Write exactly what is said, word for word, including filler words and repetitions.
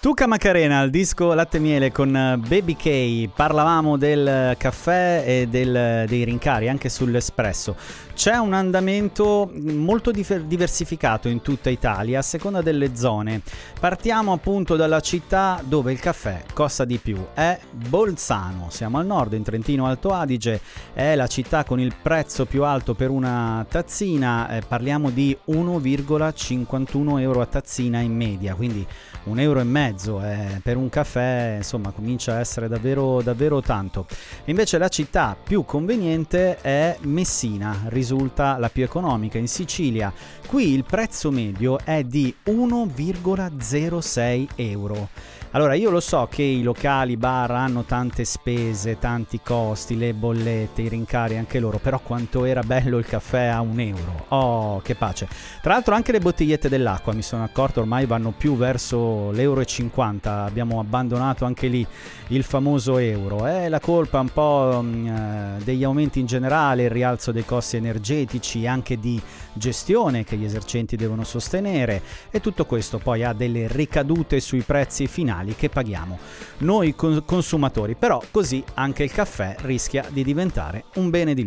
Tuca Macarena, il disco Latte Miele con Baby K. Parlavamo del caffè e del, dei rincari anche sull'espresso. C'è un andamento molto diversificato in tutta Italia a seconda delle zone. Partiamo appunto dalla città dove il caffè costa di più, è Bolzano. Siamo al nord, in Trentino Alto Adige, è la città con il prezzo più alto per una tazzina, eh, parliamo di uno virgola cinquantuno euro a tazzina in media, quindi un euro e mezzo eh, per un caffè, insomma comincia a essere davvero davvero tanto. Invece la città più conveniente è Messina, risulta la più economica in Sicilia. Qui il prezzo medio è di uno virgola zero sei euro. Allora io lo so che i locali, i bar hanno tante spese, tanti costi, le bollette, i rincari anche loro, però quanto era bello il caffè a un euro. Oh, che pace. Tra l'altro anche le bottigliette dell'acqua, mi sono accorto, ormai vanno più verso l'euro e cinquanta, abbiamo abbandonato anche lì il famoso euro. È la colpa un po' mh, degli aumenti in generale, il rialzo dei costi energetici, anche di gestione che gli esercenti devono sostenere, e tutto questo poi ha delle ricadute sui prezzi finali che paghiamo noi consumatori, però così anche il caffè rischia di diventare un bene di lusso.